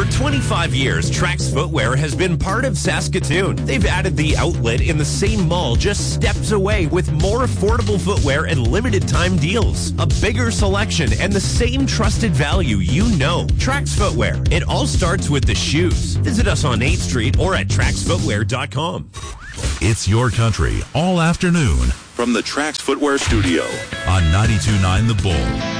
25 years, Trax Footwear has been part of Saskatoon. They've added the outlet in the same mall just steps away with more affordable footwear and limited time deals. A bigger selection and the same trusted value you know. Trax Footwear. It all starts with the shoes. Visit us on 8th Street or at traxfootwear.com. It's your country all afternoon from the Trax Footwear Studio on 92.9 The Bull.